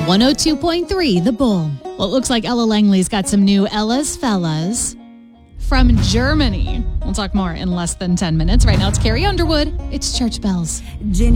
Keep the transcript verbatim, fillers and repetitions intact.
one oh two point three The Bull. Well, it looks like Ella Langley's got some new Ella's Fellas from Germany. We'll talk more in less than ten minutes. Right now, it's Carrie Underwood. It's Church Bells.